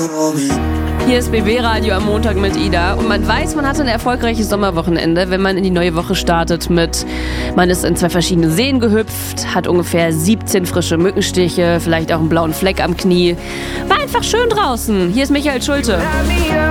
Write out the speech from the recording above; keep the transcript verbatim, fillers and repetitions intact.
Hier ist B B-Radio am Montag mit Ida. Und man weiß, man hatte ein erfolgreiches Sommerwochenende, wenn man in die neue Woche startet mit, man ist in zwei verschiedene Seen gehüpft, hat ungefähr siebzehn frische Mückenstiche, vielleicht auch einen blauen Fleck am Knie. War einfach schön draußen. Hier ist Michael Schulte.